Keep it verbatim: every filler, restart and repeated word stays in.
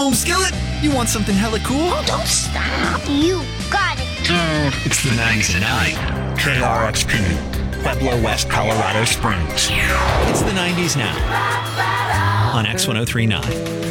home, Skillet? You want something hella cool? Oh, don't stop. You got it. It's the nineties and nine. K R X P, Pueblo West, Colorado Springs. It's the nineties now on X one oh three point nine.